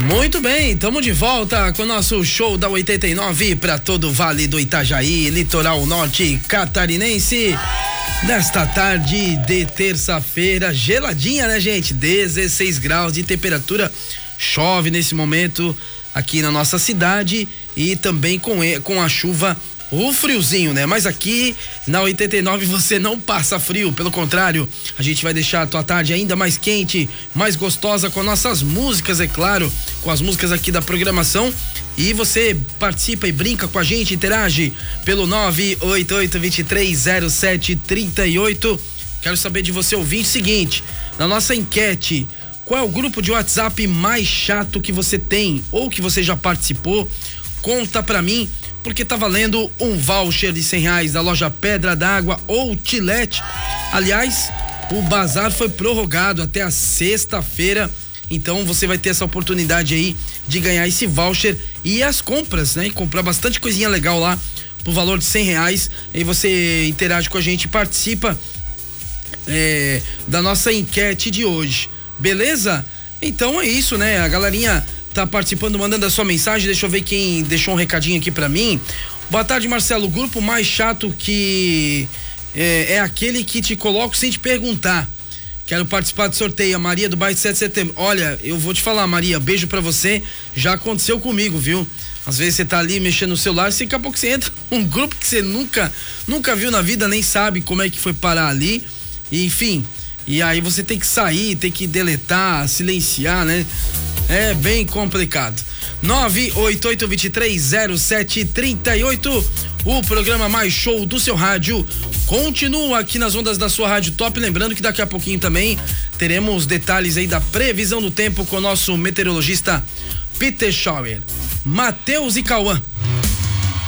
Muito bem, estamos de volta com o nosso show da 89 para todo o Vale do Itajaí, litoral norte catarinense. Nesta tarde de terça-feira, geladinha, né, gente? 16 graus de temperatura. Chove nesse momento aqui na nossa cidade e também com a chuva, o friozinho, né? Mas aqui na 89 você não passa frio, pelo contrário, a gente vai deixar a tua tarde ainda mais quente, mais gostosa com nossas músicas, é claro, com as músicas aqui da programação. E você participa e brinca com a gente, interage pelo 988230738. Quero saber de você, ouvinte, seguinte, na nossa enquete, qual é o grupo de WhatsApp mais chato que você tem ou que você já participou? Conta pra mim, porque tá valendo um voucher de R$100 da loja Pedra d'Água ou Tilete. Aliás, o bazar foi prorrogado até a sexta-feira, então você vai ter essa oportunidade aí de ganhar esse voucher e as compras, né? E comprar bastante coisinha legal lá por valor de R$100. Aí você interage com a gente e participa da nossa enquete de hoje, beleza? Então é isso, né? A galerinha tá participando, mandando a sua mensagem. Deixa eu ver quem deixou um recadinho aqui pra mim. Boa tarde, Marcelo. O grupo mais chato que é aquele que te coloca sem te perguntar. Quero participar do sorteio. A Maria do bairro de 7 de setembro. Olha, eu vou te falar, Maria, beijo pra você. Já aconteceu comigo, viu? Às vezes você tá ali mexendo no celular, e daqui a pouco você entra num grupo que você nunca viu na vida, nem sabe como é que foi parar ali. E, enfim, e aí você tem que sair, tem que deletar, silenciar, né? É bem complicado. 988230738. O programa mais show do seu rádio continua aqui nas ondas da sua Rádio Top. Lembrando que daqui a pouquinho também teremos detalhes aí da previsão do tempo com o nosso meteorologista Peter Schauer. Matheus e Cauã.